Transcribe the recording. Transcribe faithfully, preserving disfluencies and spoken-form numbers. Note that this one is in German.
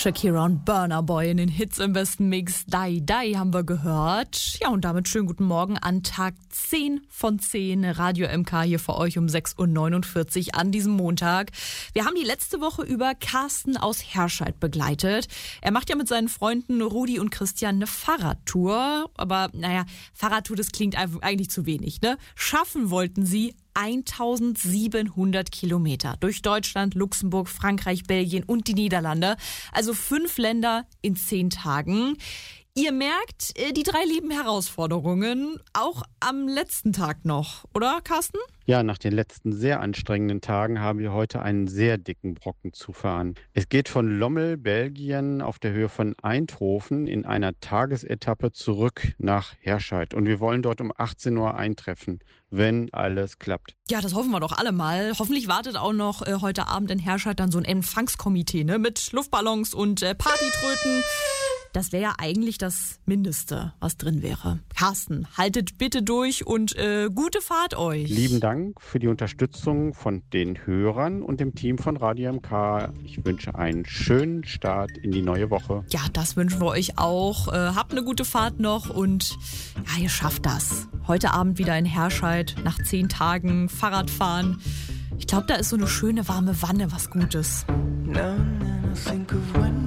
Shakira und Burna Boy in den Hits im besten Mix. Die, die haben wir gehört. Ja, und damit schönen guten Morgen an Tag zehn von zehn. Radio M K hier für euch um sechs Uhr neunundvierzig an diesem Montag. Wir haben die letzte Woche über Carsten aus Herscheid begleitet. Er macht ja mit seinen Freunden Rudi und Christian eine Fahrradtour. Aber naja, Fahrradtour, das klingt eigentlich zu wenig, ne? Schaffen wollten sie eintausendsiebenhundert Kilometer durch Deutschland, Luxemburg, Frankreich, Belgien und die Niederlande. Also fünf Länder in zehn Tagen. Ihr merkt, die drei lieben Herausforderungen, auch am letzten Tag noch, oder Carsten? Ja, nach den letzten sehr anstrengenden Tagen haben wir heute einen sehr dicken Brocken zu fahren. Es geht von Lommel, Belgien, auf der Höhe von Eindhoven in einer Tagesetappe zurück nach Herscheid. Und wir wollen dort um achtzehn Uhr eintreffen, wenn alles klappt. Ja, das hoffen wir doch alle mal. Hoffentlich wartet auch noch äh, heute Abend in Herscheid dann so ein Empfangskomitee, ne, mit Luftballons und äh, Partytröten. Das wäre ja eigentlich das Mindeste, was drin wäre. Carsten, haltet bitte durch und äh, gute Fahrt euch. Lieben Dank für die Unterstützung von den Hörern und dem Team von Radio M K. Ich wünsche einen schönen Start in die neue Woche. Ja, das wünschen wir euch auch. Äh, habt eine gute Fahrt noch und ja, ihr schafft das. Heute Abend wieder in Herscheid, nach zehn Tagen Fahrradfahren. Ich glaube, da ist so eine schöne warme Wanne was Gutes. Now and then I think of when